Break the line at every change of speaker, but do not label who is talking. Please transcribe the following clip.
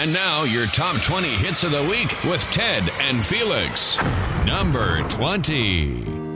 And now, your top 20 hits of the week with Ted and Felix. Number 20.